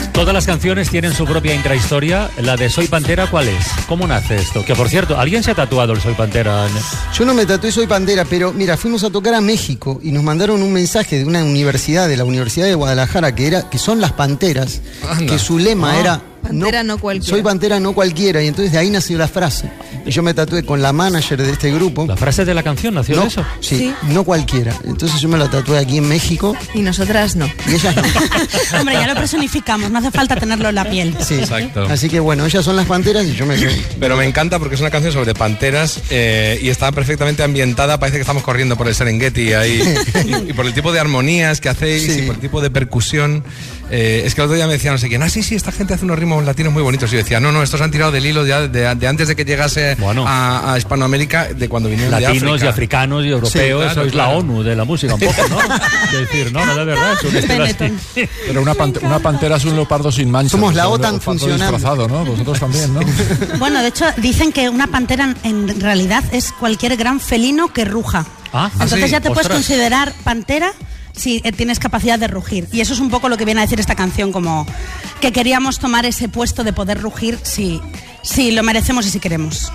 Todas las canciones tienen su propia intrahistoria. La de Soy Pantera, ¿cuál es? ¿Cómo nace esto? Que por cierto, ¿alguien se ha tatuado el Soy Pantera? Yo no me tatué Soy Pantera, pero mira, fuimos a tocar a México y nos mandaron un mensaje de una universidad, de la Universidad de Guadalajara, que son las Panteras. Anda. Que su lema era... Pantera no cualquiera. Soy Pantera no cualquiera. Y entonces de ahí nació la frase. Y yo me tatué con la manager de este grupo. ¿La frase de la canción nació de eso? Sí, no cualquiera. Entonces yo me la tatué aquí en México. Y nosotras no. Y ellas no. Hombre, ya lo personificamos, no hace falta tenerlo en la piel. Sí, exacto. Así que bueno, ellas son las panteras y yo me... Pero me encanta porque es una canción sobre panteras y está perfectamente ambientada. Parece que estamos corriendo por el Serengeti ahí. y por el tipo de armonías que hacéis y por el tipo de percusión. Es que el otro día me decía no sé quién, sí, esta gente hace unos ritmos latinos muy bonitos. Y yo decía, no, estos han tirado del hilo de antes de que llegase a Hispanoamérica, de cuando vinieron latinos de África. Y africanos y europeos, sí, claro, eso es la ONU de la música un poco, ¿no? Es decir, no, de verdad, es un estilo así. Pero una pantera es un leopardo sin manchas. Somos la OTAN funcionando. Disfrazado, ¿no? Vosotros también, ¿no? Bueno, de hecho, dicen que una pantera en realidad es cualquier gran felino que ruja. Entonces ya te puedes considerar pantera si tienes capacidad de rugir. Y eso es un poco lo que viene a decir esta canción, como que queríamos tomar ese puesto de poder rugir si lo merecemos y si queremos.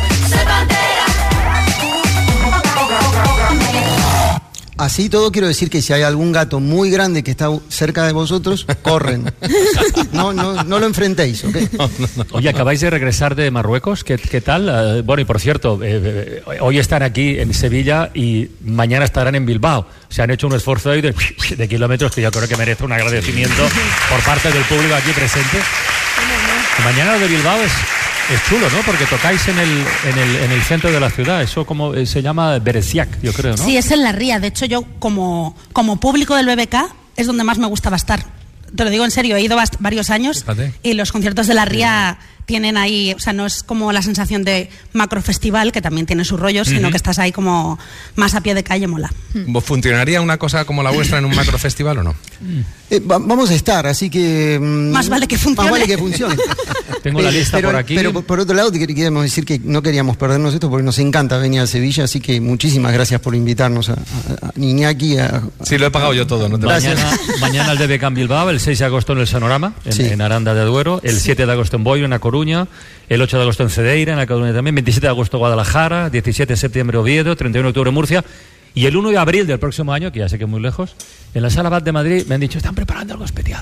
Así todo quiero decir que si hay algún gato muy grande que está cerca de vosotros, corren. No lo enfrentéis, ¿ok? No. Oye, acabáis de regresar de Marruecos, ¿qué tal? Bueno, y por cierto, hoy están aquí en Sevilla y mañana estarán en Bilbao. Se han hecho un esfuerzo ahí de kilómetros que yo creo que merece un agradecimiento por parte del público aquí presente. Mañana lo de Bilbao es chulo, ¿no? Porque tocáis en el centro de la ciudad. Eso como se llama Bereciac, yo creo, ¿no? Sí, es en La Ría. De hecho, yo como público del BBK es donde más me gustaba estar. Te lo digo en serio, he ido varios años. Fíjate. Y los conciertos de La Ría tienen ahí, o sea, no es como la sensación de macrofestival, que también tiene sus rollos, sino que estás ahí como más a pie de calle, mola. ¿Funcionaría una cosa como la vuestra en un macrofestival o no? Vamos a estar, así que... Más vale que funcione. Más vale que funcione. Tengo la lista por aquí. Pero por otro lado, queríamos decir que no queríamos perdernos esto porque nos encanta venir a Sevilla, así que muchísimas gracias por invitarnos a Iñaki. Sí, lo he pagado yo todo, no te Mañana el DBK en Bilbao, el 6 de agosto en el Sonorama, en Aranda de Duero, el 7 de agosto en Boiro, en A Coruña, el 8 de agosto en Cedeira, en A Coruña también, 27 de agosto Guadalajara, 17 de septiembre Oviedo, 31 de octubre Murcia. Y el 1 de abril del próximo año, que ya sé que es muy lejos, en la Sala Bat de Madrid me han dicho, están preparando algo especial.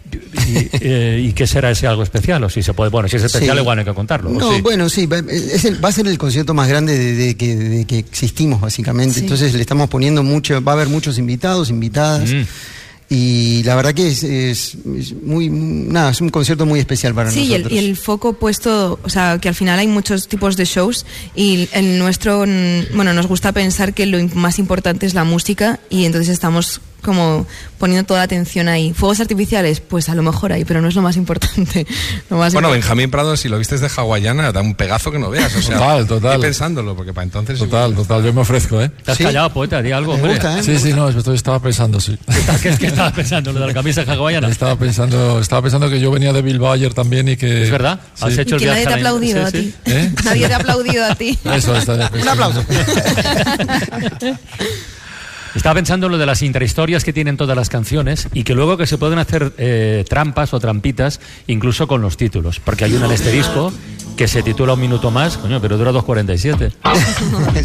¿Y qué será ese algo especial? O si se puede, bueno, si es especial igual no hay que contarlo. No, bueno, sí, va a ser el concierto más grande de que existimos, básicamente. Sí. Entonces le estamos poniendo mucho, va a haber muchos invitados, invitadas. Y la verdad que es un concierto muy especial para nosotros. Sí, y el foco puesto, o sea, que al final hay muchos tipos de shows y el nuestro, bueno, nos gusta pensar que lo más importante es la música y entonces estamos como poniendo toda la atención ahí. ¿Fuegos artificiales? Pues a lo mejor hay, pero no es lo más importante. Benjamín Prado, si lo vistes de hawaiana, da un pegazo que no veas. O sea, total. Estoy pensándolo, porque para entonces... Total, yo me ofrezco, ¿eh? ¿Te has callado, poeta? Di algo, me gusta, ¿eh? Sí, no, estaba pensando, sí. ¿Qué estabas pensando? ¿Lo de la camisa hawaiana? Estaba pensando que yo venía de Bilbao ayer también y que... ¿Es verdad? Sí. ¿Has hecho y que nadie te ha aplaudido a ti. ¿Eh? Nadie te ha aplaudido a ti. Eso está bien. Un aplauso. Estaba pensando en lo de las intrahistorias que tienen todas las canciones y que luego que se pueden hacer trampas o trampitas incluso con los títulos, porque hay una en este disco que se titula Un minuto más, coño, pero dura 2:47.